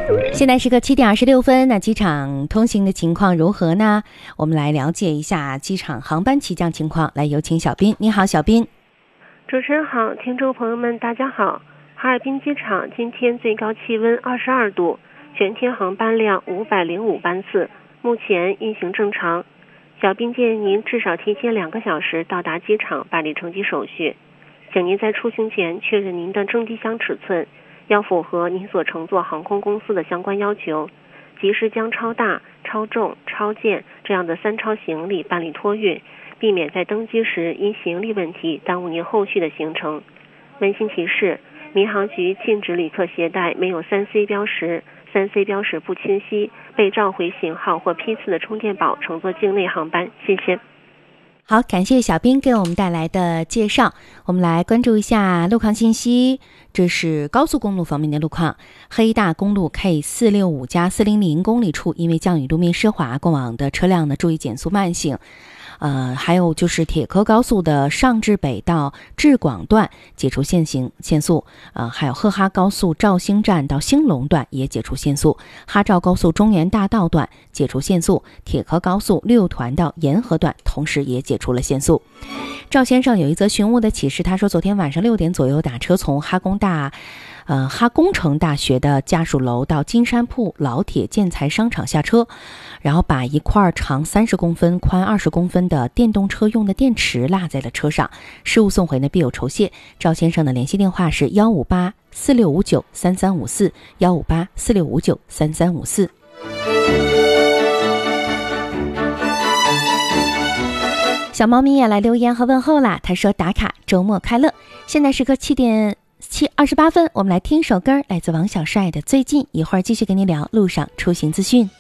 现在是个7点26分，那机场通行的情况如何呢？我们来了解一下机场航班起降情况。来，有请小斌。你好，小斌。 主持人好，听众朋友们大家好。哈尔滨机场今天最高气温22度，全天航班量505班次，目前运行正常。小斌建议您至少提前2个小时到达机场办理乘机手续，请您在出行前确认您的正机箱尺寸，要符合您所乘坐航空公司的相关要求，及时将超大、超重、超件这样的3超行李办理托运，避免在登机时因行李问题耽误您后续的行程。温馨提示，民航局禁止旅客携带没有3C 标识、3C 标识不清晰、被召回型号或批次的充电宝乘坐境内航班。谢谢。 好，感谢小斌给我们带来的介绍。我们来关注一下路况信息。这是高速公路方面的路况，黑大公路 K465+400 公里处，因为降雨路面湿滑，过往的车辆呢注意减速慢行。还有就是铁科高速的上至北到至广段解除限速，还有赫哈高速肇兴站到兴隆段也解除限速，哈肇高速中原大道段解除限速，铁科高速六团到沿河段同时也解除了限速。赵先生有一则寻物的启事，他说昨天晚上6点左右打车从哈工程大学的家属楼到金山铺老铁建材商场下车，然后把一块长30公分、宽20公分的电动车用的电池落在了车上，失物送回呢必有酬谢。赵先生的联系电话是158-4659-3354 158-4659-3354。小猫咪也来留言和问候啦，他说打卡周末快乐。现在是个7点28分，我们来听首歌，来自王小帅的最近，一会儿继续跟你聊路上出行资讯。